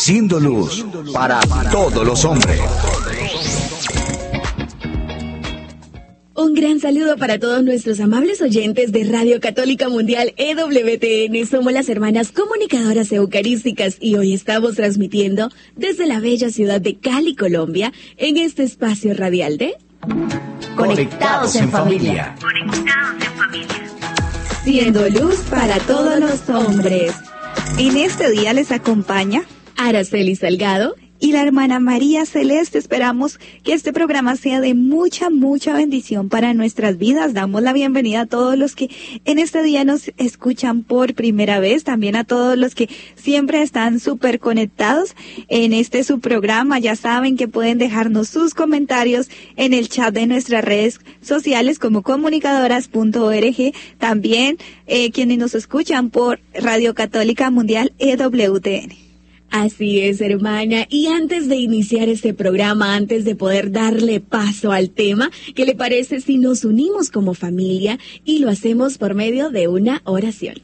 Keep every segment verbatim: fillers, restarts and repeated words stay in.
siendo luz para todos los hombres. Un gran saludo para todos nuestros amables oyentes de Radio Católica Mundial E W T N. Somos las hermanas comunicadoras eucarísticas y hoy estamos transmitiendo desde la bella ciudad de Cali, Colombia, en este espacio radial de Conectados en Familia. Conectados en Familia. Siendo luz para todos los hombres. En este día les acompaña Araceli Salgado y la hermana María Celeste. Esperamos que este programa sea de mucha, mucha bendición para nuestras vidas. Damos la bienvenida a todos los que en este día nos escuchan por primera vez, también a todos los que siempre están súper conectados en este su programa. Ya saben que pueden dejarnos sus comentarios en el chat de nuestras redes sociales como comunicadoras punto org. También eh, quienes nos escuchan por Radio Católica Mundial E W T N. Así es, hermana. Y antes de iniciar este programa, antes de poder darle paso al tema, ¿qué le parece si nos unimos como familia y lo hacemos por medio de una oración?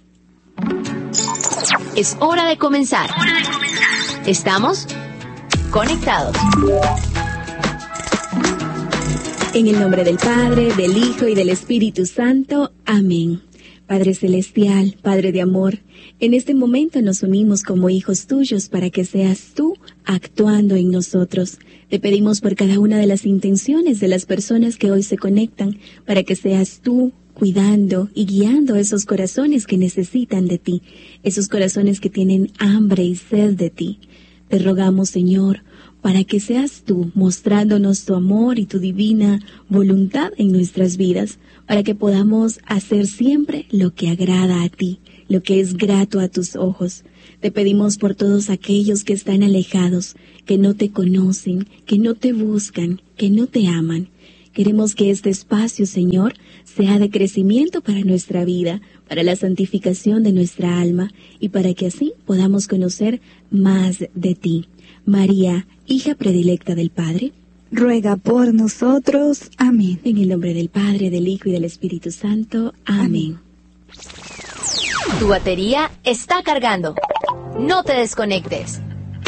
Es hora de comenzar. Hora de comenzar. Estamos conectados. En el nombre del Padre, del Hijo y del Espíritu Santo. Amén. Padre Celestial, Padre de amor, en este momento nos unimos como hijos tuyos para que seas tú actuando en nosotros. Te pedimos por cada una de las intenciones de las personas que hoy se conectan, para que seas tú cuidando y guiando esos corazones que necesitan de ti, esos corazones que tienen hambre y sed de ti. Te rogamos, Señor, para que seas tú mostrándonos tu amor y tu divina voluntad en nuestras vidas, para que podamos hacer siempre lo que agrada a ti, lo que es grato a tus ojos. Te pedimos por todos aquellos que están alejados, que no te conocen, que no te buscan, que no te aman. Queremos que este espacio, Señor, sea de crecimiento para nuestra vida, para la santificación de nuestra alma y para que así podamos conocer más de ti. María, hija predilecta del Padre, ruega por nosotros. Amén. En el nombre del Padre, del Hijo y del Espíritu Santo. Amén. Tu batería está cargando. No te desconectes.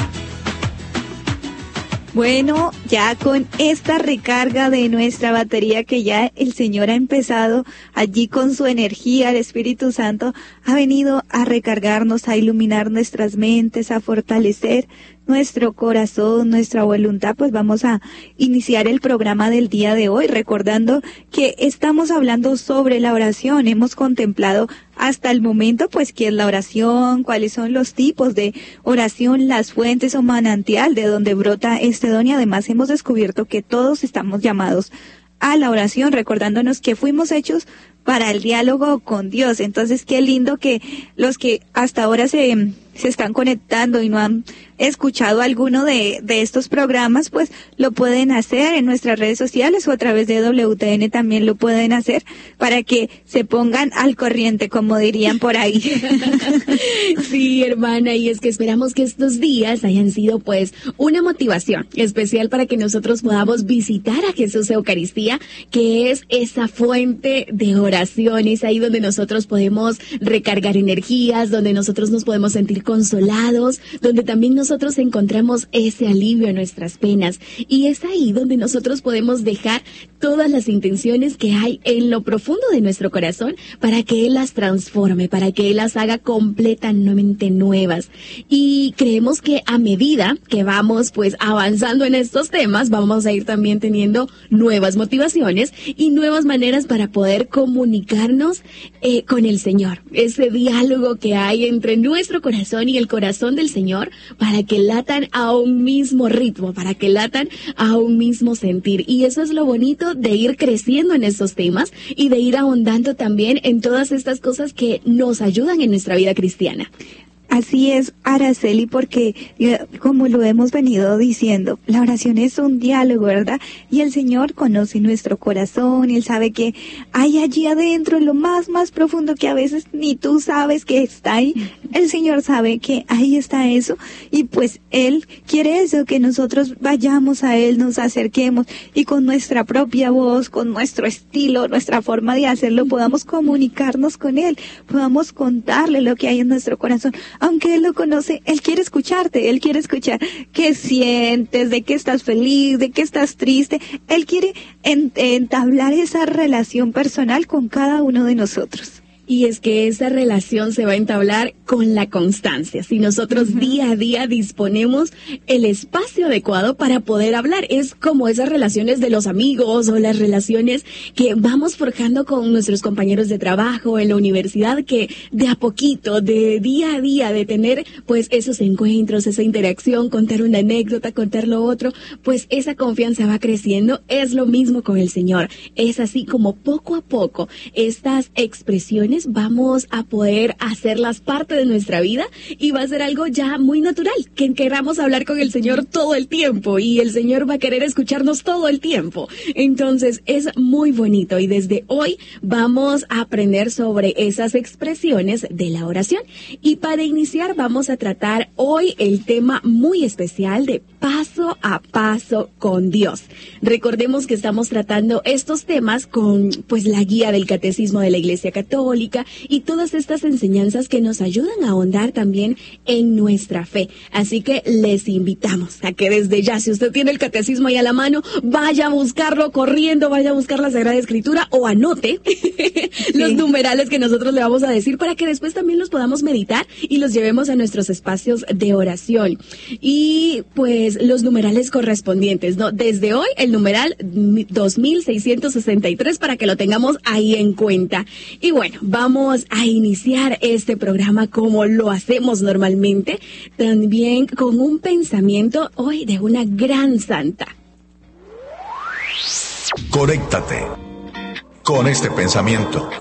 Bueno, ya con esta recarga de nuestra batería que ya el Señor ha empezado allí con su energía, el Espíritu Santo ha venido a recargarnos, a iluminar nuestras mentes, a fortalecer nuestro corazón, nuestra voluntad, pues vamos a iniciar el programa del día de hoy, recordando que estamos hablando sobre la oración. Hemos contemplado hasta el momento, pues, qué es la oración, cuáles son los tipos de oración, las fuentes o manantial de donde brota este don, y además hemos descubierto que todos estamos llamados a la oración, recordándonos que fuimos hechos para el diálogo con Dios. Entonces, qué lindo que los que hasta ahora se, se están conectando y no han escuchado alguno de, de estos programas, pues lo pueden hacer en nuestras redes sociales o a través de W T N también lo pueden hacer para que se pongan al corriente, como dirían por ahí. Sí, hermana, y es que esperamos que estos días hayan sido pues una motivación especial para que nosotros podamos visitar a Jesús Eucaristía, que es esa fuente de oración, es ahí donde nosotros podemos recargar energías, donde nosotros nos podemos sentir consolados, donde también nosotros encontramos ese alivio en nuestras penas, y es ahí donde nosotros podemos dejar todas las intenciones que hay en lo profundo de nuestro corazón para que Él las transforme, para que Él las haga completamente nuevas. Y creemos que a medida que vamos pues avanzando en estos temas, vamos a ir también teniendo nuevas motivaciones y nuevas maneras para poder comunicarnos eh, con el Señor. Ese diálogo que hay entre nuestro corazón y el corazón del Señor, para que latan a un mismo ritmo, para que latan a un mismo sentir. Y eso es lo bonito de ir creciendo en estos temas y de ir ahondando también en todas estas cosas que nos ayudan en nuestra vida cristiana. Así es, Araceli, porque eh, como lo hemos venido diciendo, la oración es un diálogo, ¿verdad? Y el Señor conoce nuestro corazón y Él sabe que hay allí adentro, en lo más, más profundo, que a veces ni tú sabes que está ahí, el Señor sabe que ahí está eso y pues Él quiere eso, que nosotros vayamos a Él, nos acerquemos y con nuestra propia voz, con nuestro estilo, nuestra forma de hacerlo, podamos comunicarnos con Él, podamos contarle lo que hay en nuestro corazón. Aunque Él lo conoce, Él quiere escucharte, Él quiere escuchar qué sientes, de qué estás feliz, de qué estás triste. Él quiere entablar esa relación personal con cada uno de nosotros. Y es que esa relación se va a entablar con la constancia. Si nosotros uh-huh. día a día disponemos el espacio adecuado para poder hablar, es como esas relaciones de los amigos o las relaciones que vamos forjando con nuestros compañeros de trabajo en la universidad, que de a poquito, de día a día, de tener pues esos encuentros, esa interacción, contar una anécdota, contar lo otro, pues esa confianza va creciendo. Es lo mismo con el Señor. Es así como poco a poco estas expresiones vamos a poder hacerlas parte de nuestra vida y va a ser algo ya muy natural, que queramos hablar con el Señor todo el tiempo y el Señor va a querer escucharnos todo el tiempo. Entonces es muy bonito y desde hoy vamos a aprender sobre esas expresiones de la oración. Y para iniciar vamos a tratar hoy el tema muy especial de paso a paso con Dios. Recordemos que estamos tratando estos temas con pues la guía del Catecismo de la Iglesia Católica y todas estas enseñanzas que nos ayudan a ahondar también en nuestra fe. Así que les invitamos a que desde ya, si usted tiene el catecismo ahí a la mano, vaya a buscarlo corriendo, vaya a buscar la Sagrada Escritura o anote los sí. numerales que nosotros le vamos a decir para que después también los podamos meditar y los llevemos a nuestros espacios de oración. Y pues los numerales correspondientes, ¿no? Desde hoy el numeral dos mil seiscientos sesenta y tres para que lo tengamos ahí en cuenta. Y bueno, vamos a iniciar este programa como lo hacemos normalmente, también con un pensamiento hoy de una gran santa. Conéctate con este pensamiento.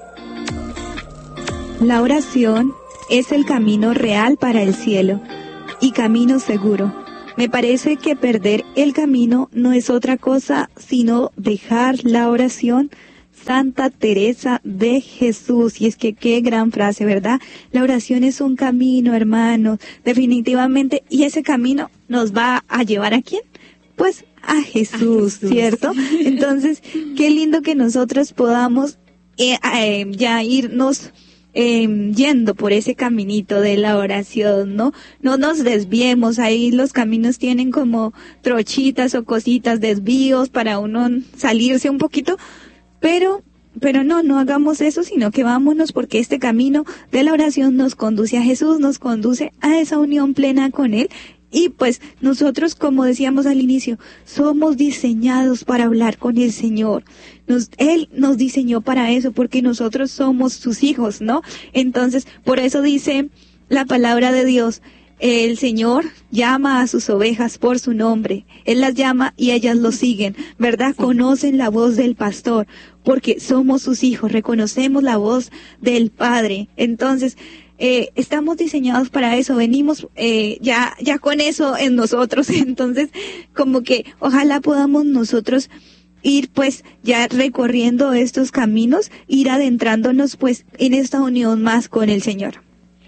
La oración es el camino real para el cielo y camino seguro. Me parece que perder el camino no es otra cosa sino dejar la oración. Santa Teresa de Jesús. Y es que qué gran frase, ¿verdad? La oración es un camino, hermanos, definitivamente. Y ese camino nos va a llevar ¿a quién? Pues a Jesús, a Jesús. ¿Cierto? Entonces, qué lindo que nosotros podamos eh, eh, ya irnos Eh, yendo por ese caminito de la oración, ¿no? No nos desviemos, ahí los caminos tienen como trochitas o cositas, desvíos para uno salirse un poquito, pero, pero no, no hagamos eso, sino que vámonos porque este camino de la oración nos conduce a Jesús, nos conduce a esa unión plena con Él. Y pues nosotros, como decíamos al inicio, somos diseñados para hablar con el Señor. Nos, Él nos diseñó para eso, porque nosotros somos sus hijos, ¿no? Entonces, por eso dice la palabra de Dios, el Señor llama a sus ovejas por su nombre. Él las llama y ellas lo siguen, ¿verdad? Conocen la voz del pastor, porque somos sus hijos, reconocemos la voz del Padre. Entonces, Eh, estamos diseñados para eso, venimos eh, ya ya con eso en nosotros, entonces como que ojalá podamos nosotros ir pues ya recorriendo estos caminos, ir adentrándonos pues en esta unión más con el Señor.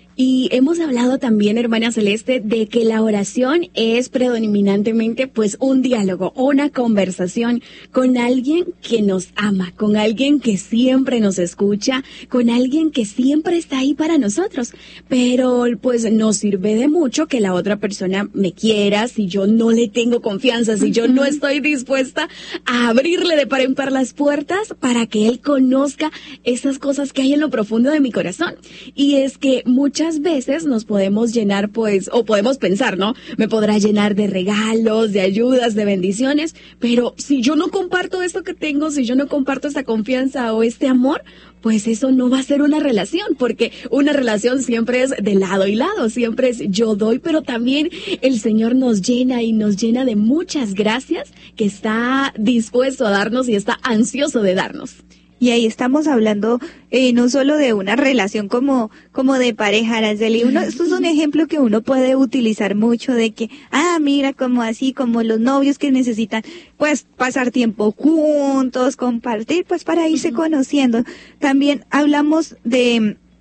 Y hemos hablado también, hermana Celeste, de que la oración es predominantemente pues un diálogo, una conversación con alguien que nos ama, con alguien que siempre nos escucha, con alguien que siempre está ahí para nosotros. Pero pues nos sirve de mucho que la otra persona me quiera si yo no le tengo confianza, si yo no estoy dispuesta a abrirle de par en par las puertas para que él conozca esas cosas que hay en lo profundo de mi corazón. Y es que muchas veces nos podemos llenar, pues, o podemos pensar, ¿no? Me podrá llenar de regalos, de ayudas, de bendiciones, pero si yo no comparto esto que tengo, si yo no comparto esta confianza o este amor, pues eso no va a ser una relación, porque una relación siempre es de lado y lado, siempre es yo doy, pero también el Señor nos llena y nos llena de muchas gracias que está dispuesto a darnos y está ansioso de darnos. Y ahí estamos hablando eh, no solo de una relación como como de pareja, Araceli. Uno, esto es un ejemplo que uno puede utilizar mucho de que, ah, mira, como así, como los novios que necesitan, pues, pasar tiempo juntos, compartir, pues, para irse conociendo. También hablamos de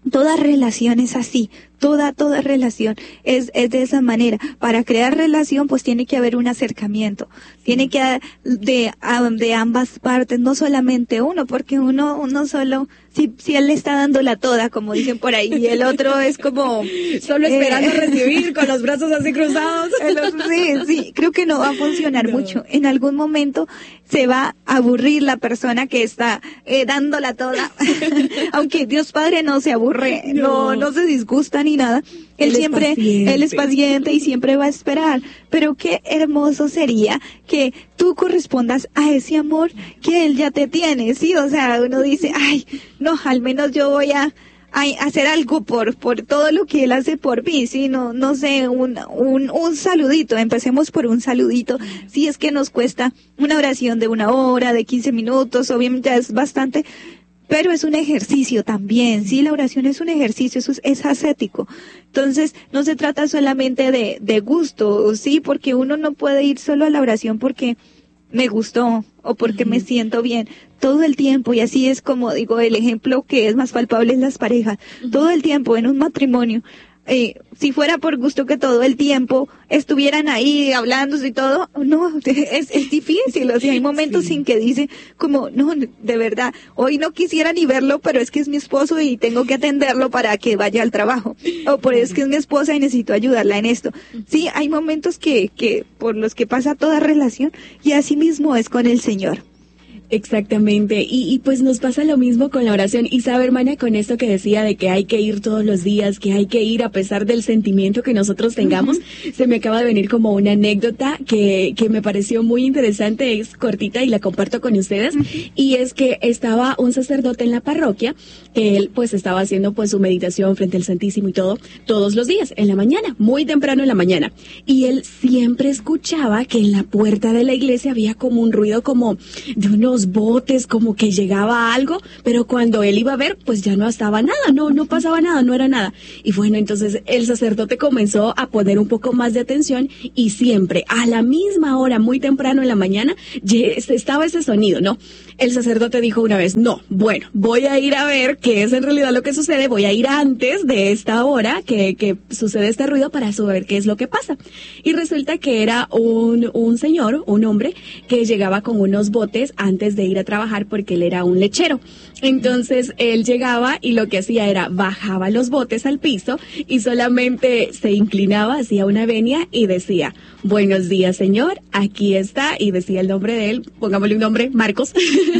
Toda relación es así, toda, toda relación es, es de esa manera. Para crear relación, pues tiene que haber un acercamiento, tiene que haber de, de ambas partes, no solamente uno, porque uno, uno solo, si, si él le está dando la toda, como dicen por ahí, y el otro es como... Solo esperando eh, recibir, con los brazos así cruzados. Sí, sí, creo que no va a funcionar no. mucho. En algún momento se va a aburrir la persona que está eh, dándola toda, aunque Dios Padre no se aburre, no, no, no se disgusta ni nada. Él, él siempre, él es paciente y siempre va a esperar. Pero qué hermoso sería que tú correspondas a ese amor que él ya te tiene, ¿sí? O sea, uno dice, ay, no, al menos yo voy a, a hacer algo por, por todo lo que él hace por mí, ¿sí? No, no sé, un, un, un saludito, empecemos por un saludito. Si es que nos cuesta una oración de una hora, de quince minutos, obviamente es bastante, pero es un ejercicio también, sí, la oración es un ejercicio, eso es, es ascético. Entonces, no se trata solamente de, de gusto, sí, porque uno no puede ir solo a la oración porque me gustó o porque uh-huh. me siento bien. Todo el tiempo, y así es como digo, el ejemplo que es más palpable es las parejas. Uh-huh. Todo el tiempo en un matrimonio, eh, si fuera por gusto que todo el tiempo estuvieran ahí hablándose y todo, no, es, es difícil, o sea, hay momentos sí. en que dice como, no, de verdad, hoy no quisiera ni verlo, pero es que es mi esposo y tengo que atenderlo para que vaya al trabajo, o por es que es mi esposa y necesito ayudarla en esto. Sí, hay momentos que, que, por los que pasa toda relación, y así mismo es con el Señor. Exactamente, y, y pues nos pasa lo mismo con la oración. Y sabe, hermana, con esto que decía de que hay que ir todos los días, que hay que ir a pesar del sentimiento que nosotros tengamos, uh-huh. se me acaba de venir como una anécdota que, que me pareció muy interesante, es cortita y la comparto con ustedes, uh-huh. y es que estaba un sacerdote en la parroquia, que él pues estaba haciendo pues su meditación frente al Santísimo y todo, todos los días, en la mañana, muy temprano en la mañana, y él siempre escuchaba que en la puerta de la iglesia había como un ruido como de unos botes, como que llegaba algo, pero cuando él iba a ver, pues ya no estaba nada, no, no pasaba nada, no era nada. Y bueno, entonces el sacerdote comenzó a poner un poco más de atención y siempre a la misma hora, muy temprano en la mañana, estaba ese sonido, ¿no? El sacerdote dijo una vez, no, bueno, voy a ir a ver qué es en realidad lo que sucede, voy a ir antes de esta hora que, que sucede este ruido para saber qué es lo que pasa. Y resulta que era un, un señor, un hombre, que llegaba con unos botes antes de ir a trabajar porque él era un lechero. Entonces él llegaba y lo que hacía era bajaba los botes al piso y solamente se inclinaba, hacía una venia y decía, buenos días señor, aquí está, y decía el nombre de él, pongámosle un nombre, Marcos,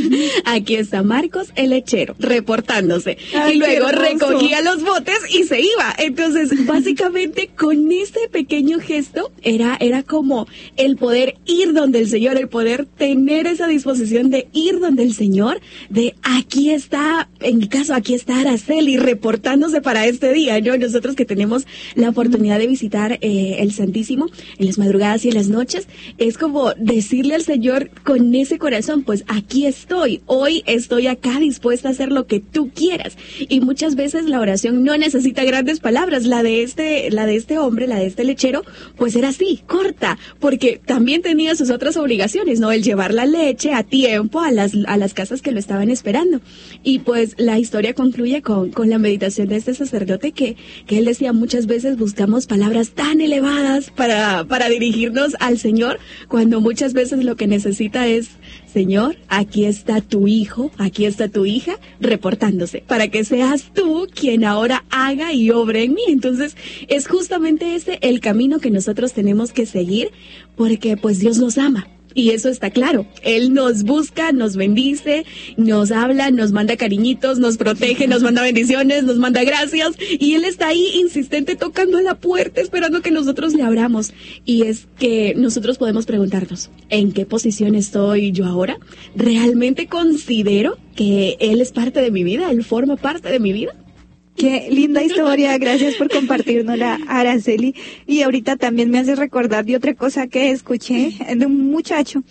aquí está Marcos el lechero, reportándose. Ay, y luego recogía los botes y se iba. Entonces básicamente con ese pequeño gesto era, era como el poder ir donde el Señor, el poder tener esa disposición de ir donde el Señor, de aquí está, en mi caso, aquí está Araceli reportándose para este día, ¿no? Nosotros que tenemos la oportunidad de visitar eh, el Santísimo en las madrugadas y en las noches, es como decirle al Señor con ese corazón, pues aquí estoy, hoy estoy acá dispuesta a hacer lo que tú quieras. Y muchas veces la oración no necesita grandes palabras, la de este, la de este hombre, la de este lechero, pues era así, corta, porque también tenía sus otras obligaciones, ¿no? El llevar la leche a tiempo a las, a las casas que lo estaban esperando. Y pues la historia concluye con, con la meditación de este sacerdote que, que él decía muchas veces buscamos palabras tan elevadas para, para dirigirnos al Señor, cuando muchas veces lo que necesita es, Señor, aquí está tu hijo, aquí está tu hija, reportándose, para que seas tú quien ahora haga y obre en mí. Entonces, es justamente ese el camino que nosotros tenemos que seguir, porque pues Dios nos ama. Y eso está claro, Él nos busca, nos bendice, nos habla, nos manda cariñitos, nos protege, nos manda bendiciones, nos manda gracias, y Él está ahí insistente tocando la puerta, esperando que nosotros le abramos. Y es que nosotros podemos preguntarnos, ¿en qué posición estoy yo ahora? ¿Realmente considero que Él es parte de mi vida? ¿Él forma parte de mi vida? Qué linda historia, gracias por compartirnosla, Araceli. Y ahorita también me hace recordar de otra cosa que escuché de un muchacho,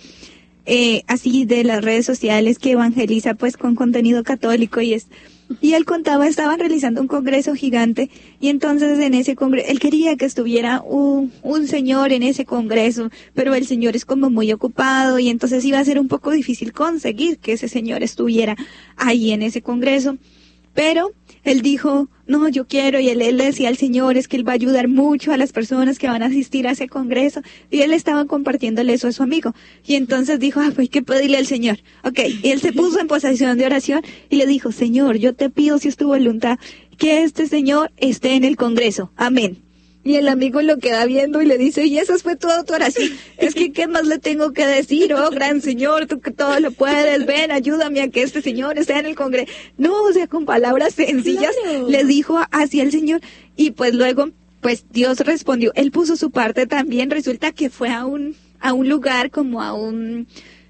eh, así de las redes sociales, que evangeliza pues con contenido católico, y es, y él contaba, estaban realizando un congreso gigante, y entonces en ese congreso, él quería que estuviera un, un señor en ese congreso, pero el señor es como muy ocupado, y entonces iba a ser un poco difícil conseguir que ese señor estuviera ahí en ese congreso. Pero él dijo, no, yo quiero, y él, él le decía al Señor, es que él va a ayudar mucho a las personas que van a asistir a ese congreso, y él estaba compartiéndole eso a su amigo, y entonces dijo, ah, pues hay que pedirle al Señor, ok, y él se puso en posición de oración, y le dijo, Señor, yo te pido si es tu voluntad, que este Señor esté en el congreso, amén. Y el amigo lo queda viendo y le dice, y esa fue toda tu oración. Es que, ¿qué más le tengo que decir? Oh, gran Señor, tú que todo lo puedes, ven, ayúdame a que este Señor esté en el congreso. No, o sea, con palabras sencillas, claro, le dijo hacia el Señor. Y pues luego, pues Dios respondió. Él puso su parte también. Resulta que fue a un, a un lugar como a un...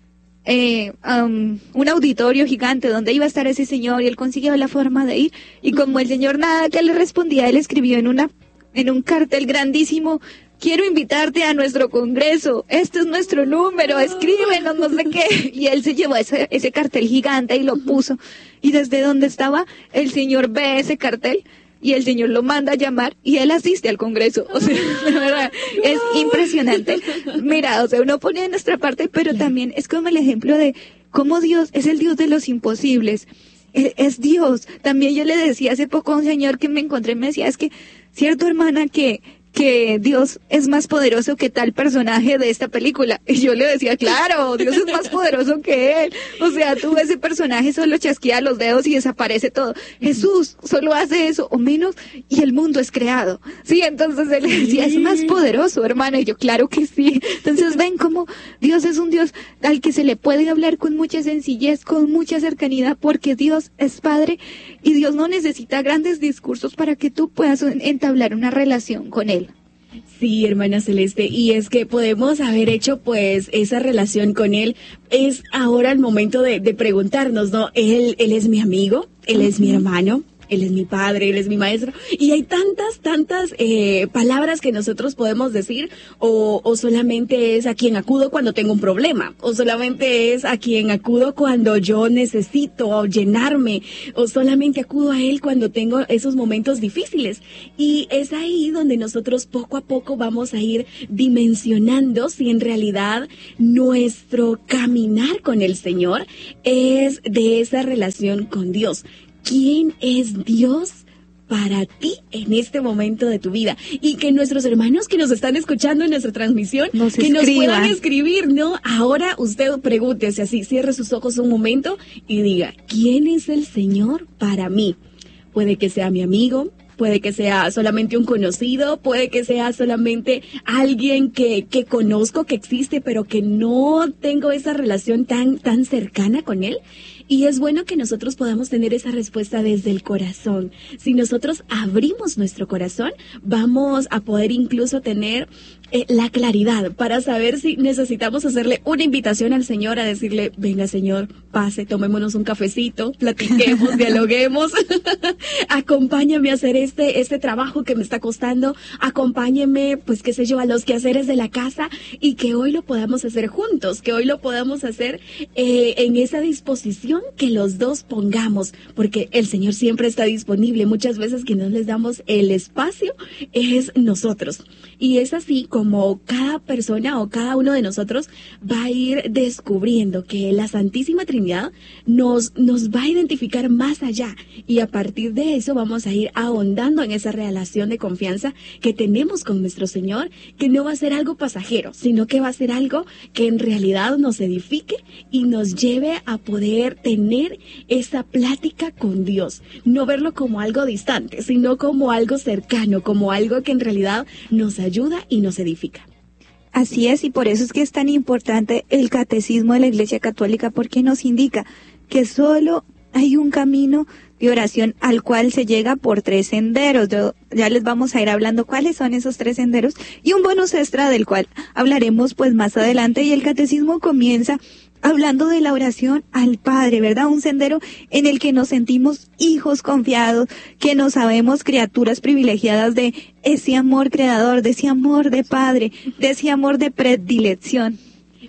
Eh, um, un auditorio gigante donde iba a estar ese Señor, y él consiguió la forma de ir. Y como el Señor nada que le respondía, él escribió en una en un cartel grandísimo, quiero invitarte a nuestro congreso, este es nuestro número, escríbenos, no sé qué. Y él se llevó ese, ese cartel gigante y lo puso. Y desde donde estaba, el Señor ve ese cartel y el Señor lo manda a llamar y él asiste al congreso. O sea, la verdad, es impresionante. Mira, o sea, uno pone de nuestra parte, pero también es como el ejemplo de cómo Dios es el Dios de los imposibles. Es Dios. También yo le decía hace poco a un señor que me encontré, me decía, es que, cierto hermana, que que Dios es más poderoso que tal personaje de esta película. Y yo le decía, claro, Dios es más poderoso que él. O sea, tú ese personaje solo chasquea los dedos y desaparece todo. Jesús solo hace eso o menos y el mundo es creado. Sí, entonces él decía, es más poderoso, hermana. Y yo, claro que sí. Entonces ven cómo Dios es un Dios al que se le puede hablar con mucha sencillez, con mucha cercanía, porque Dios es Padre y Dios no necesita grandes discursos para que tú puedas entablar una relación con él. Sí, hermana Celeste, y es que podemos haber hecho pues esa relación con él. Es ahora el momento de, de preguntarnos, ¿no? Él, él es mi amigo, él uh-huh. es mi hermano, él es mi padre, él es mi maestro, y hay tantas, tantas eh, palabras que nosotros podemos decir, o, o solamente es a quien acudo cuando tengo un problema, o solamente es a quien acudo cuando yo necesito llenarme, o solamente acudo a él cuando tengo esos momentos difíciles. Y es ahí donde nosotros poco a poco vamos a ir dimensionando si en realidad nuestro caminar con el Señor es de esa relación con Dios. ¿Quién es Dios para ti en este momento de tu vida? Y que nuestros hermanos que nos están escuchando en nuestra transmisión, nos que escriban. Nos puedan escribir, ¿no? Ahora usted pregúntese así, cierre sus ojos un momento y diga, ¿quién es el Señor para mí? Puede que sea mi amigo, puede que sea solamente un conocido, puede que sea solamente alguien que, que conozco, que existe, pero que no tengo esa relación tan, tan cercana con él. Y es bueno que nosotros podamos tener esa respuesta desde el corazón. Si nosotros abrimos nuestro corazón, vamos a poder incluso tener eh, la claridad para saber si necesitamos hacerle una invitación al Señor, a decirle, venga Señor, pase, tomémonos un cafecito, platiquemos, dialoguemos, acompáñame a hacer este, este trabajo que me está costando, acompáñeme, pues qué sé yo, a los quehaceres de la casa, y que hoy lo podamos hacer juntos, que hoy lo podamos hacer eh, en esa disposición que los dos pongamos, porque el Señor siempre está disponible. Muchas veces que no les damos el espacio es nosotros, y es así como cada persona o cada uno de nosotros va a ir descubriendo que la Santísima Trinidad nos, nos va a identificar más allá, y a partir de eso vamos a ir ahondando en esa relación de confianza que tenemos con nuestro Señor, que no va a ser algo pasajero, sino que va a ser algo que en realidad nos edifique y nos lleve a poder tener esa plática con Dios, no verlo como algo distante, sino como algo cercano, como algo que en realidad nos ayuda y nos edifica. Así es, y por eso es que es tan importante el catecismo de la Iglesia Católica, porque nos indica que solo hay un camino de oración al cual se llega por tres senderos. Yo, ya les vamos a ir hablando cuáles son esos tres senderos y un bonus extra del cual hablaremos pues más adelante. Y el catecismo comienza hablando de la oración al Padre, ¿verdad? Un sendero en el que nos sentimos hijos confiados, que nos sabemos criaturas privilegiadas de ese amor creador, de ese amor de Padre, de ese amor de predilección.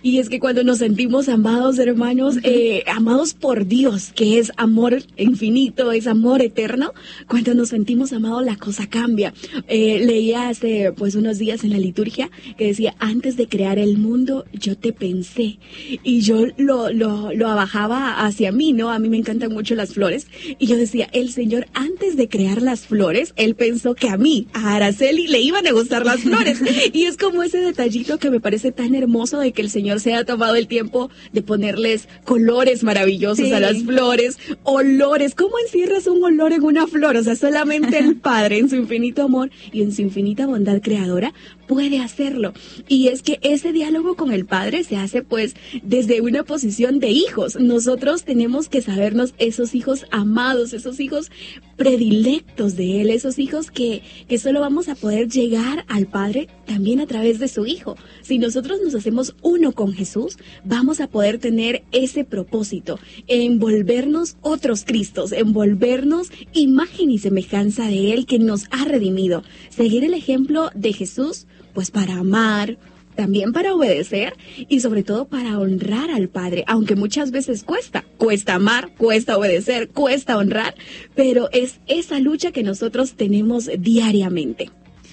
Y es que cuando nos sentimos amados, hermanos, eh, amados por Dios, que es amor infinito, es amor eterno, cuando nos sentimos amados la cosa cambia. Eh, leía hace pues unos días en la liturgia que decía, antes de crear el mundo, yo te pensé. Y yo lo, lo, lo abajaba hacia mí, ¿no? A mí me encantan mucho las flores. Y yo decía, el Señor antes de crear las flores, Él pensó que a mí, a Araceli, le iban a gustar las flores. Y es como ese detallito que me parece tan hermoso de que el Señor se ha tomado el tiempo de ponerles colores maravillosos sí. a las flores, olores. ¿Cómo encierras un olor en una flor? O sea, solamente el Padre en su infinito amor y en su infinita bondad creadora puede hacerlo. Y es que ese diálogo con el Padre se hace pues desde una posición de hijos. Nosotros tenemos que sabernos esos hijos amados, esos hijos predilectos de Él, esos hijos que, que solo vamos a poder llegar al Padre también a través de su Hijo. Si nosotros nos hacemos uno con Jesús, vamos a poder tener ese propósito, envolvernos otros Cristos, envolvernos imagen y semejanza de Él que nos ha redimido. Seguir el ejemplo de Jesús, pues para amar, también para obedecer y sobre todo para honrar al Padre, aunque muchas veces cuesta, cuesta amar, cuesta obedecer, cuesta honrar, pero es esa lucha que nosotros tenemos diariamente.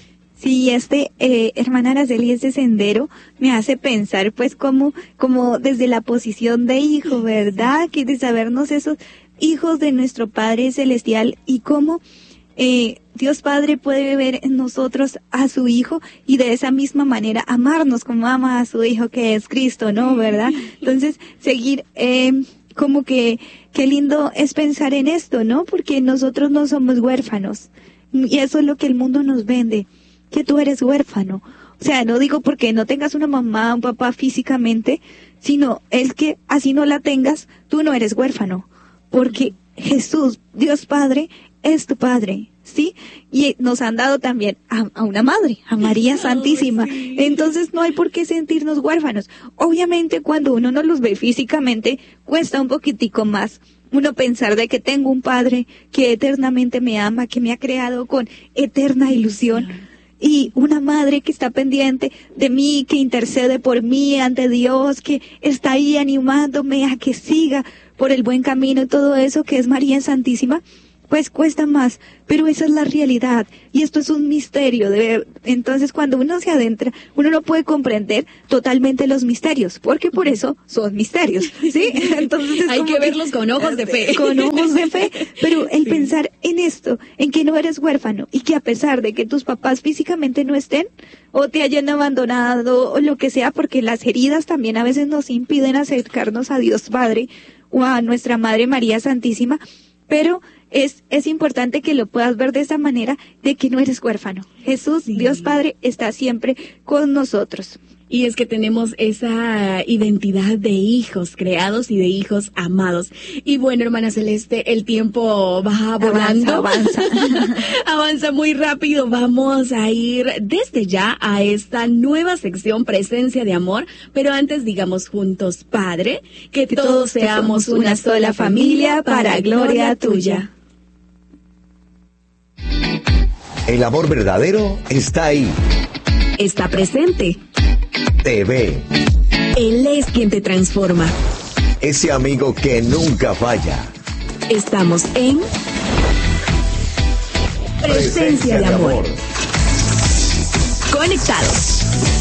Sí, este, eh, hermana Araceli, este sendero me hace pensar pues como, como desde la posición de hijo, ¿verdad? Que de sabernos esos hijos de nuestro Padre Celestial y cómo eh, Dios Padre puede ver en nosotros a su Hijo y de esa misma manera amarnos como ama a su Hijo que es Cristo, ¿no? ¿Verdad? Entonces, seguir, eh, como que, qué lindo es pensar en esto, ¿no? Porque nosotros no somos huérfanos y eso es lo que el mundo nos vende, que tú eres huérfano. O sea, no digo porque no tengas una mamá, un papá físicamente, sino el que así no la tengas, tú no eres huérfano, porque Jesús, Dios Padre, es tu Padre, ¿sí? Y nos han dado también a, a una madre, a María Santísima. Oh, sí. Entonces no hay por qué sentirnos huérfanos. Obviamente cuando uno no los ve físicamente, cuesta un poquitico más uno pensar de que tengo un Padre que eternamente me ama, que me ha creado con eterna ilusión. Y una madre que está pendiente de mí, que intercede por mí ante Dios, que está ahí animándome a que siga por el buen camino y todo eso, que es María Santísima, pues cuesta más, pero esa es la realidad y esto es un misterio. De, entonces cuando uno se adentra, uno no puede comprender totalmente los misterios, porque por eso son misterios, ¿sí? Entonces es hay que verlos con ojos de fe. Con ojos de fe, pero el sí. pensar en esto, en que no eres huérfano y que a pesar de que tus papás físicamente no estén o te hayan abandonado o lo que sea, porque las heridas también a veces nos impiden acercarnos a Dios Padre o a nuestra Madre María Santísima, pero es es importante que lo puedas ver de esa manera, de que no eres huérfano. Jesús, sí. Dios Padre, está siempre con nosotros. Y es que tenemos esa identidad de hijos creados y de hijos amados. Y bueno, hermana Celeste, el tiempo va volando. Avanza, avanza. Avanza muy rápido. Vamos a ir desde ya a esta nueva sección Presencia de Amor. Pero antes digamos juntos, Padre, que, que todos, todos seamos una sola familia para gloria tuya. El amor verdadero está ahí. Está presente. Te ve. Él es quien te transforma. Ese amigo que nunca falla. Estamos en Presencia, Presencia de, amor. de amor. Conectados.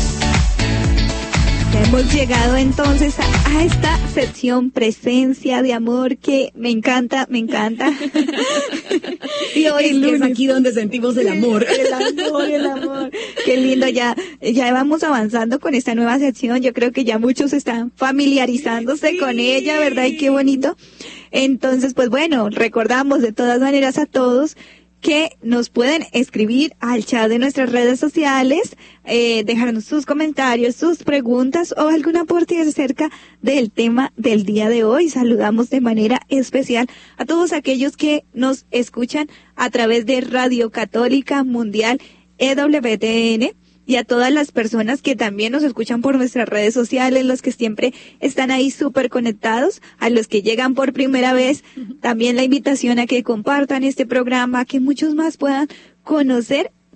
Ya hemos llegado entonces a, a esta sección Presencia de Amor que me encanta, me encanta. Y hoy es, que es aquí donde sentimos el amor. El amor, el amor. Qué lindo, ya, ya vamos avanzando con esta nueva sección. Yo creo que ya muchos están familiarizándose sí. con ella, ¿verdad? Y qué bonito. Entonces, pues bueno, recordamos de todas maneras a todos que nos pueden escribir al chat de nuestras redes sociales, eh, dejarnos sus comentarios, sus preguntas o algún aporte acerca del tema del día de hoy. Saludamos de manera especial a todos aquellos que nos escuchan a través de Radio Católica Mundial E W T N y a todas las personas que también nos escuchan por nuestras redes sociales, los que siempre están ahí súper conectados, a los que llegan por primera vez, también la invitación a que compartan este programa, que muchos más puedan conocer que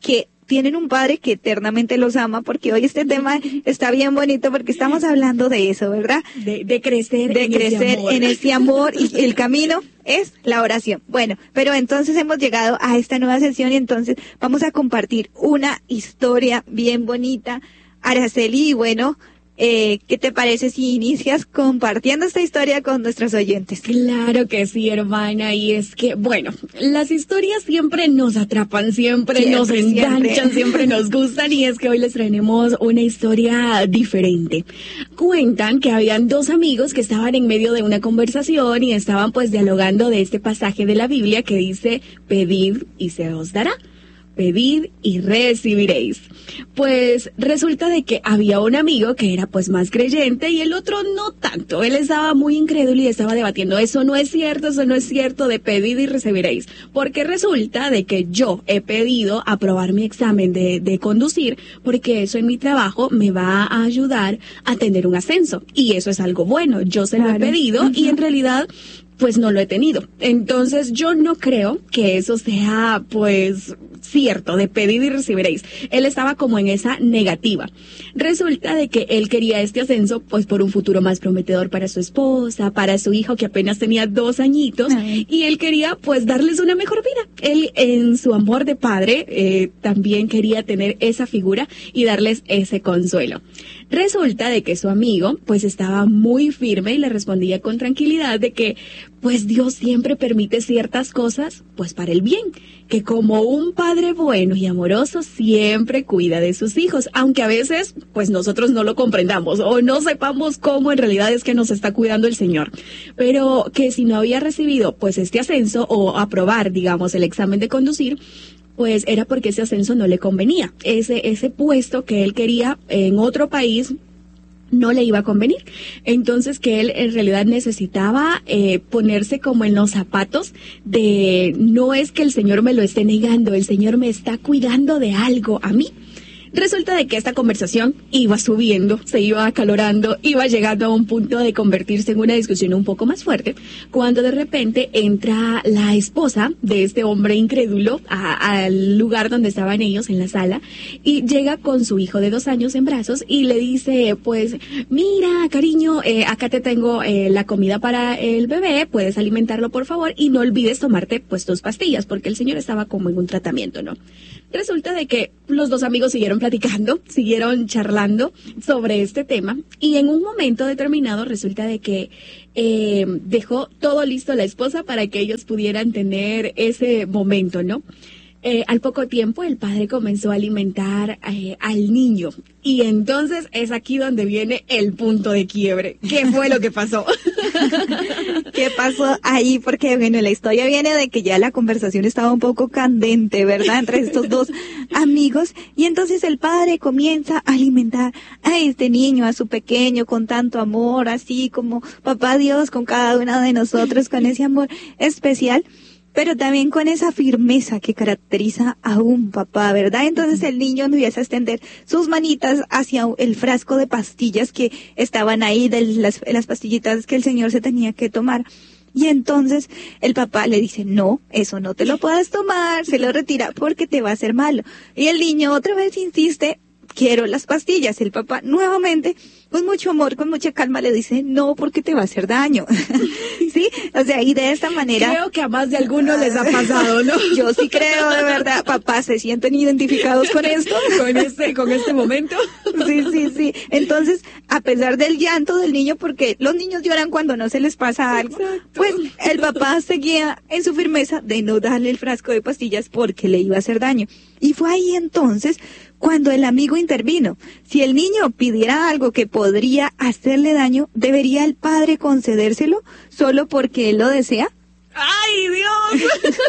tienen un padre que eternamente los ama, porque hoy este tema está bien bonito porque estamos hablando de eso, ¿verdad? De, de crecer, de en crecer ese amor. en ese amor, y el camino es la oración. Bueno, pero entonces hemos llegado a esta nueva sesión y entonces vamos a compartir una historia bien bonita. Araceli, y bueno, Eh, ¿qué te parece si inicias compartiendo esta historia con nuestros oyentes? Claro que sí, hermana, y es que, bueno, las historias siempre nos atrapan, siempre, siempre nos enganchan, siempre. siempre nos gustan, y es que hoy les traemos una historia diferente. Cuentan que habían dos amigos que estaban en medio de una conversación y estaban pues dialogando de este pasaje de la Biblia que dice, pedid y se os dará. Pedid y recibiréis. Pues resulta de que había un amigo que era pues más creyente y el otro no tanto. Él estaba muy incrédulo y estaba debatiendo, eso no es cierto, eso no es cierto de pedid y recibiréis. Porque resulta de que yo he pedido aprobar mi examen de, de conducir porque eso en mi trabajo me va a ayudar a tener un ascenso. Y eso es algo bueno. Yo se claro. lo he pedido uh-huh. y en realidad pues no lo he tenido. Entonces yo no creo que eso sea pues cierto, de pedid y recibiréis. Él estaba como en esa negativa. Resulta de que él quería este ascenso pues por un futuro más prometedor para su esposa, para su hijo que apenas tenía dos añitos, Ay. y él quería pues darles una mejor vida. Él en su amor de padre eh, también quería tener esa figura y darles ese consuelo. Resulta de que su amigo pues estaba muy firme y le respondía con tranquilidad de que pues Dios siempre permite ciertas cosas pues para el bien, que como un padre bueno y amoroso siempre cuida de sus hijos, aunque a veces pues nosotros no lo comprendamos o no sepamos cómo en realidad es que nos está cuidando el Señor, pero que si no había recibido pues este ascenso o aprobar digamos el examen de conducir, pues era porque ese ascenso no le convenía. Ese, ese puesto que él quería en otro país no le iba a convenir. Entonces que él en realidad necesitaba eh, ponerse como en los zapatos de no es que el Señor me lo esté negando, el Señor me está cuidando de algo a mí. Resulta de que esta conversación iba subiendo, se iba acalorando, iba llegando a un punto de convertirse en una discusión un poco más fuerte, cuando de repente entra la esposa de este hombre incrédulo a, al lugar donde estaban ellos en la sala y llega con su hijo de dos años en brazos y le dice, pues, mira, cariño, eh, acá te tengo eh, la comida para el bebé, puedes alimentarlo por favor y no olvides tomarte pues tus pastillas, porque el señor estaba como en un tratamiento, ¿no? Resulta de que los dos amigos siguieron platicando, siguieron charlando sobre este tema y en un momento determinado resulta de que eh, dejó todo listo la esposa para que ellos pudieran tener ese momento, ¿no? Eh, al poco tiempo el padre comenzó a alimentar eh, al niño y entonces es aquí donde viene el punto de quiebre. ¿Qué fue lo que pasó? ¿Qué pasó ahí? Porque bueno, la historia viene de que ya la conversación estaba un poco candente, ¿verdad? Entre estos dos amigos y entonces el padre comienza a alimentar a este niño, a su pequeño con tanto amor, así como papá Dios con cada uno de nosotros, con ese amor especial, pero también con esa firmeza que caracteriza a un papá, ¿verdad? Entonces el niño empieza a extender sus manitas hacia el frasco de pastillas que estaban ahí, de las, las pastillitas que el señor se tenía que tomar. Y entonces el papá le dice, no, eso no te lo puedes tomar, se lo retira porque te va a hacer malo. Y el niño otra vez insiste, quiero las pastillas. El papá nuevamente, con mucho amor, con mucha calma, le dice, no, porque te va a hacer daño. ¿Sí? O sea, y de esta manera... Creo que a más de algunos les ha pasado, ¿no? Yo sí creo, de verdad. Papás, ¿se sienten identificados con esto? Con este, con este momento. Sí, sí, sí. Entonces, a pesar del llanto del niño, porque los niños lloran cuando no se les pasa algo, Exacto. pues el papá seguía en su firmeza de no darle el frasco de pastillas porque le iba a hacer daño. Y fue ahí entonces cuando el amigo intervino. Si el niño pidiera algo que podría hacerle daño, ¿debería el padre concedérselo solo porque él lo desea? ¡Ay, Dios!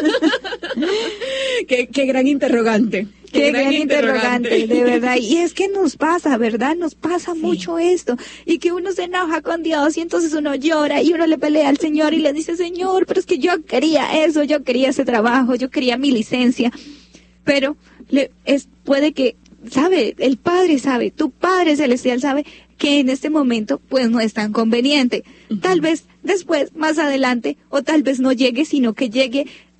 qué, qué gran interrogante. Qué, qué gran, gran interrogante, interrogante, de verdad. Y es que nos pasa, ¿verdad? Nos pasa sí. mucho esto. Y que uno se enoja con Dios y entonces uno llora y uno le pelea al Señor y le dice, Señor, pero es que yo quería eso, yo quería ese trabajo, yo quería mi licencia. Pero le, es, puede que, sabe, el Padre sabe, tu Padre Celestial sabe que en este momento pues no es tan conveniente. Uh-huh. Tal vez después, más adelante, o tal vez no llegue, sino que llegue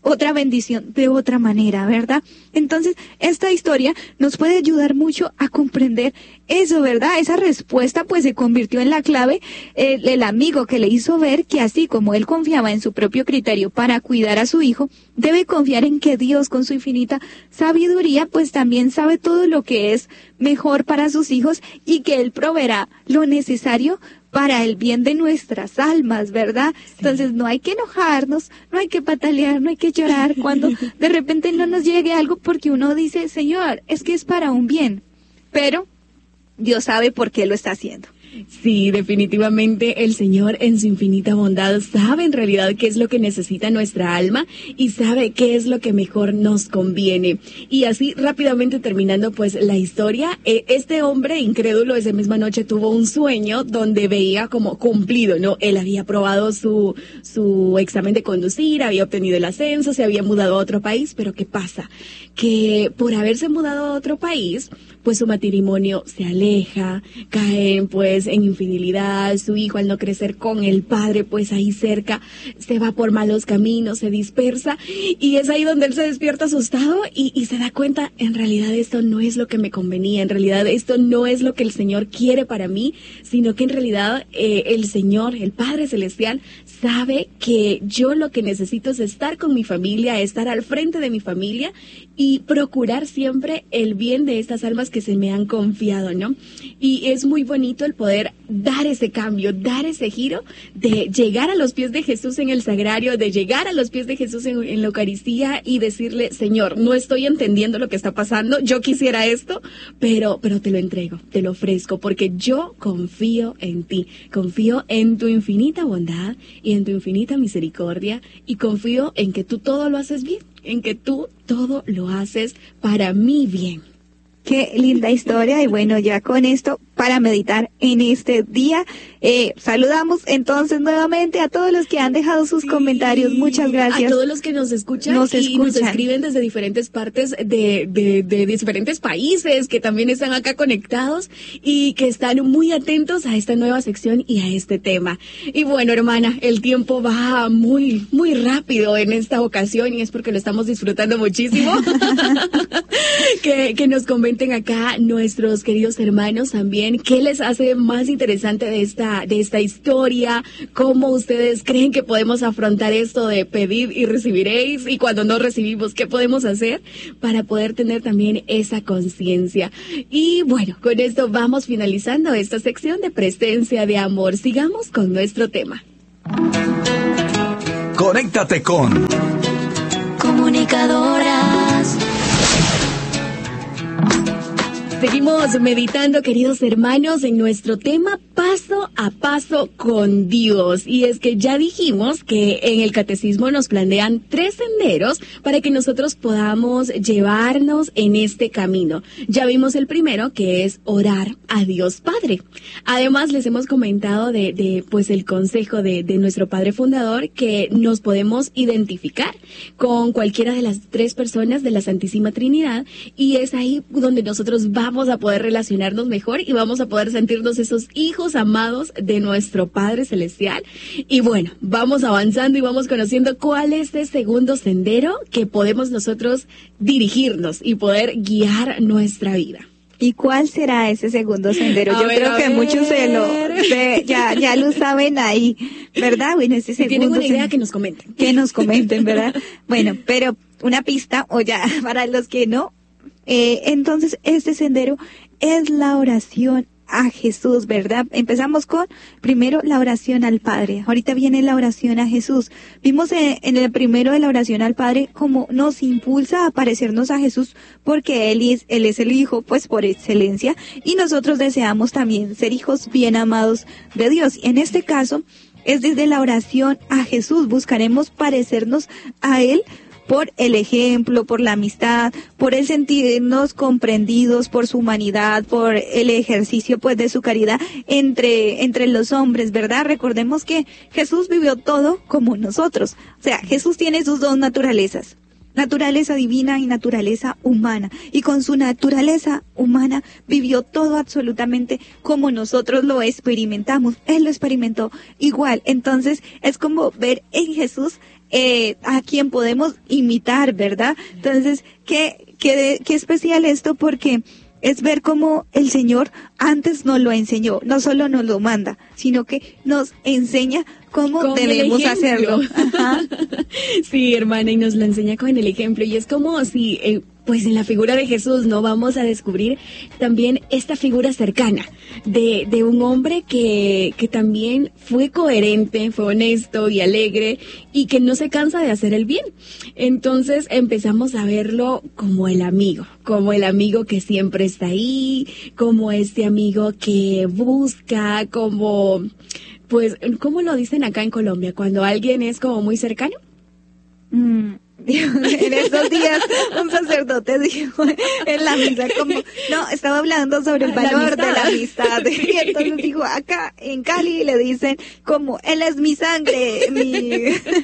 otra bendición de otra manera, ¿verdad? Entonces, esta historia nos puede ayudar mucho a comprender eso, ¿verdad? Esa respuesta pues se convirtió en la clave, eh, el amigo que le hizo ver que así como él confiaba en su propio criterio para cuidar a su hijo, debe confiar en que Dios con su infinita sabiduría pues también sabe todo lo que es mejor para sus hijos y que él proveerá lo necesario para el bien de nuestras almas, ¿verdad? Sí. Entonces no hay que enojarnos, no hay que patalear, no hay que llorar cuando de repente no nos llegue algo porque uno dice, Señor, es que es para un bien, pero Dios sabe por qué lo está haciendo. Sí, definitivamente el Señor en su infinita bondad sabe en realidad qué es lo que necesita nuestra alma y sabe qué es lo que mejor nos conviene. Y así rápidamente terminando pues la historia, eh, este hombre incrédulo esa misma noche tuvo un sueño donde veía como cumplido, ¿no? Él había aprobado su, su examen de conducir, había obtenido el ascenso, se había mudado a otro país, pero ¿qué pasa? Que por haberse mudado a otro país, pues su matrimonio se aleja, caen pues en infidelidad, su hijo al no crecer con el padre pues ahí cerca se va por malos caminos, se dispersa y es ahí donde él se despierta asustado y, y se da cuenta, en realidad esto no es lo que me convenía, en realidad esto no es lo que el Señor quiere para mí, sino que en realidad eh, el Señor, el Padre Celestial, sabe que yo lo que necesito es estar con mi familia, estar al frente de mi familia y procurar siempre el bien de estas almas que se me han confiado, ¿no? Y es muy bonito el poder dar ese cambio, dar ese giro de llegar a los pies de Jesús en el sagrario, de llegar a los pies de Jesús en, en la Eucaristía y decirle, Señor, no estoy entendiendo lo que está pasando, yo quisiera esto, pero, pero te lo entrego, te lo ofrezco, porque yo confío en ti, confío en tu infinita bondad y en tu infinita misericordia y confío en que tú todo lo haces bien, en que tú todo lo haces para mi bien. Qué linda historia y bueno, ya con esto para meditar en este día. Eh, saludamos entonces nuevamente a todos los que han dejado sus sí, comentarios. Muchas gracias. A todos los que nos escuchan nos y escuchan. nos escriben desde diferentes partes de, de, de diferentes países que también están acá conectados y que están muy atentos a esta nueva sección y a este tema. Y bueno, hermana, el tiempo va muy, muy rápido en esta ocasión y es porque lo estamos disfrutando muchísimo. que, que nos comenten acá nuestros queridos hermanos también qué les hace más interesante de esta, de esta historia, cómo ustedes creen que podemos afrontar esto de pedir y recibiréis y cuando no recibimos, qué podemos hacer para poder tener también esa conciencia. Y bueno, con esto vamos finalizando esta sección de presencia de amor. Sigamos con nuestro tema. Conéctate con Comunicadoras. Seguimos meditando, queridos hermanos, en nuestro tema paso a paso con Dios. Y es que ya dijimos que en el catecismo nos plantean tres senderos para que nosotros podamos llevarnos en este camino. Ya vimos el primero, que es orar a Dios Padre. Además, les hemos comentado de, de pues el consejo de, de nuestro Padre Fundador, que nos podemos identificar con cualquiera de las tres personas de la Santísima Trinidad. Y es ahí donde nosotros vamos Vamos a poder relacionarnos mejor y vamos a poder sentirnos esos hijos amados de nuestro Padre Celestial. Y bueno, vamos avanzando y vamos conociendo cuál es el segundo sendero que podemos nosotros dirigirnos y poder guiar nuestra vida. ¿Y cuál será ese segundo sendero? A Yo ver, creo que ver. muchos se lo, se, ya, ya lo saben ahí, ¿verdad? Bueno, ese Si tienen segundo una idea, sendero, que nos comenten. que nos comenten, ¿verdad? Bueno, pero una pista, o ya, para los que no, eh, entonces este sendero es la oración a Jesús, ¿verdad? Empezamos con, primero, la oración al Padre. Ahorita viene la oración a Jesús. Vimos en, en el primero de la oración al Padre cómo nos impulsa a parecernos a Jesús porque Él es, Él es el Hijo, pues por excelencia, y nosotros deseamos también ser hijos bien amados de Dios. Y en este caso, es desde la oración a Jesús. Buscaremos parecernos a Él por el ejemplo, por la amistad, por el sentirnos comprendidos, por su humanidad, por el ejercicio pues de su caridad entre, entre los hombres, ¿verdad? Recordemos que Jesús vivió todo como nosotros. O sea, Jesús tiene sus dos naturalezas. Naturaleza divina y naturaleza humana. Y con su naturaleza humana vivió todo absolutamente como nosotros lo experimentamos. Él lo experimentó igual. Entonces es como ver en Jesús eh, a quien podemos imitar, ¿verdad? Entonces, qué, qué, qué especial esto, porque es ver cómo el Señor antes nos lo enseñó, no solo nos lo manda, sino que nos enseña cómo con debemos hacerlo. Ajá. Sí, hermana, y nos lo enseña con el ejemplo, y es como si, eh, pues en la figura de Jesús, ¿no? Vamos a descubrir también esta figura cercana de, de un hombre que, que también fue coherente, fue honesto y alegre, y que no se cansa de hacer el bien. Entonces empezamos a verlo como el amigo, como el amigo que siempre está ahí, como este amigo que busca, como, pues, ¿cómo lo dicen acá en Colombia? Cuando alguien es como muy cercano. Mm. En estos días un sacerdote dijo en la misa como, no, estaba hablando sobre el valor de la amistad, y entonces dijo, acá en Cali le dicen como, él es mi sangre, mi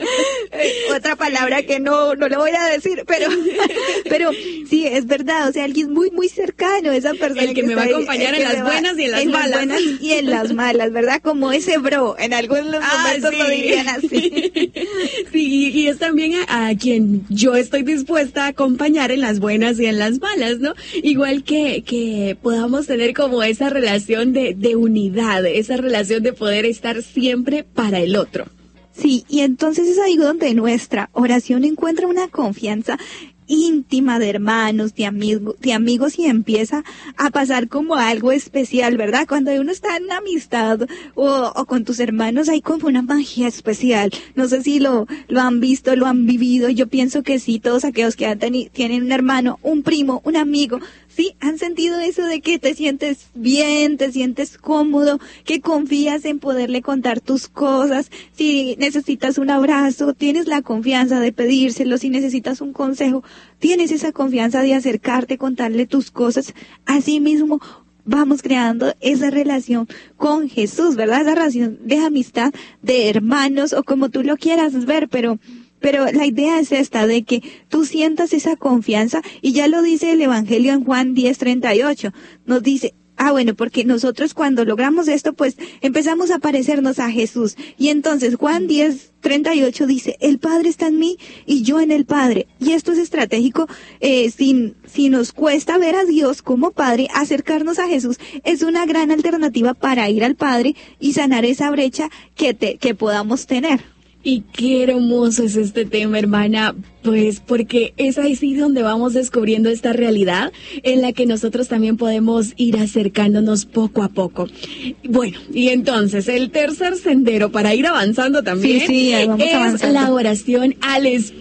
otra palabra que no, no le voy a decir, pero, pero sí, es verdad, o sea, alguien muy, muy cercano, esa persona el que, que me va a ahí, acompañar en las buenas y en las en malas. las buenas y en las malas, ¿verdad? Como ese bro, en algunos ah, momentos sí. lo dirían así. Sí, y, y es también a, a quien yo estoy dispuesta a acompañar en las buenas y en las malas, ¿no? Igual que, que podamos tener como esa relación de, de unidad, esa relación de poder estar siempre para el otro. Sí, y entonces es ahí donde nuestra oración encuentra una confianza íntima de hermanos, de amigos, de amigos y empieza a pasar como algo especial, ¿verdad? Cuando uno está en amistad o, o con tus hermanos hay como una magia especial. No sé si lo, lo han visto, lo han vivido. Yo pienso que sí, todos aquellos que han teni- tienen un hermano, un primo, un amigo, sí, han sentido eso de que te sientes bien, te sientes cómodo, que confías en poderle contar tus cosas. Si necesitas un abrazo, tienes la confianza de pedírselo. Si necesitas un consejo, tienes esa confianza de acercarte, contarle tus cosas. Así mismo vamos creando esa relación con Jesús, ¿verdad? Esa relación de amistad, de hermanos, o como tú lo quieras ver, pero Pero la idea es esta, de que tú sientas esa confianza, y ya lo dice el Evangelio en Juan diez treinta y ocho. Nos dice, ah, bueno, porque nosotros cuando logramos esto, pues empezamos a parecernos a Jesús. Y entonces Juan diez treinta y ocho dice, el Padre está en mí y yo en el Padre. Y esto es estratégico, eh, si, si nos cuesta ver a Dios como Padre, acercarnos a Jesús es una gran alternativa para ir al Padre y sanar esa brecha que, te, que podamos tener. Y qué hermoso es este tema, hermana, pues porque es ahí sí donde vamos descubriendo esta realidad en la que nosotros también podemos ir acercándonos poco a poco. Bueno, y entonces el tercer sendero para ir avanzando también sí, sí, vamos es avanzando. la oración al Espíritu.